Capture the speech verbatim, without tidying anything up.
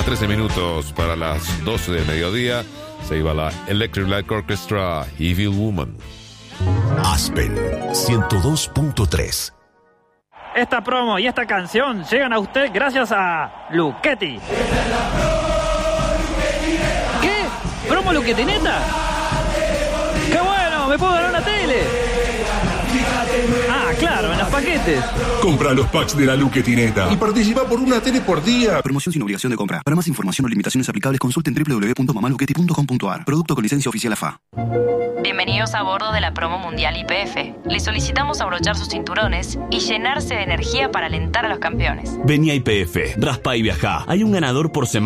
trece minutos para las doce del mediodía. Se iba la Electric Light Orchestra, Evil Woman. Aspen ciento dos punto tres. Esta promo y esta canción llegan a usted gracias a Luchetti. ¿Qué? ¿Promo Luchetti neta? ¡Qué bueno! ¡Me puedo ganar una tele! Ah, claro, en los paquetes. Compra los packs de la Luchetineta y participa por una tele por día. Promoción sin obligación de compra. Para más información o limitaciones aplicables, consulten doble u doble u doble u punto mamaluchetti punto com punto a r. Producto con licencia oficial A F A. Bienvenidos a bordo de la promo mundial Y P F. Les solicitamos abrochar sus cinturones y llenarse de energía para alentar a los campeones. Vení a Y P F, raspa y viajá. Hay un ganador por semana.